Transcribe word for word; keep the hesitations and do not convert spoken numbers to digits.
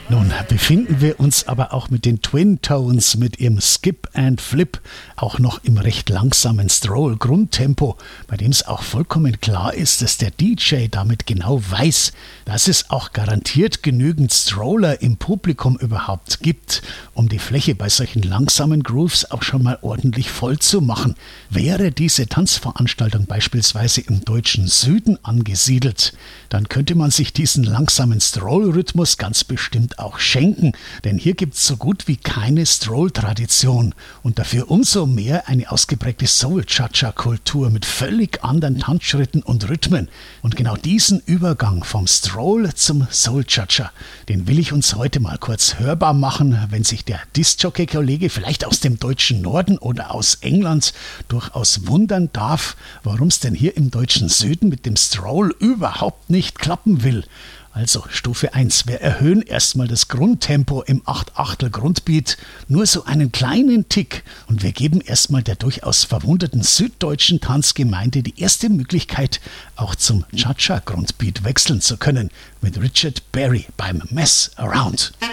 Nun befinden wir uns aber auch mit den Twin Tones mit ihrem Skip and Flip auch noch im recht langsamen Stroll-Grundtempo, bei dem es auch vollkommen klar ist, dass der D J damit genau weiß, dass es auch garantiert genügend Stroller im Publikum überhaupt gibt, um die Fläche bei solchen langsamen Grooves auch schon mal ordentlich voll zu machen. Wäre diese Tanzveranstaltung beispielsweise im deutschen Süden angesiedelt, dann könnte man sich diesen langsamen Stroll-Rhythmus ganz bestimmt auch schenken, denn hier gibt es so gut wie keine Stroll-Tradition und dafür umso mehr eine ausgeprägte Soul-Cha-Cha-Kultur mit völlig anderen Tanzschritten und Rhythmen. Und genau diesen Übergang vom Stroll zum Soul-Cha-Cha, den will ich uns heute mal kurz hörbar machen, wenn sich der Disc-Jockey-Kollege vielleicht aus dem deutschen Norden oder aus England durchaus wundern darf, warum es denn hier im deutschen Süden mit dem Stroll überhaupt nicht klappen will. Also Stufe eins, wir erhöhen erstmal das Grundtempo im acht Achtel Grundbeat nur so einen kleinen Tick und wir geben erstmal der durchaus verwunderten süddeutschen Tanzgemeinde die erste Möglichkeit, auch zum Cha-Cha Grundbeat wechseln zu können, mit Richard Berry beim Mess Around.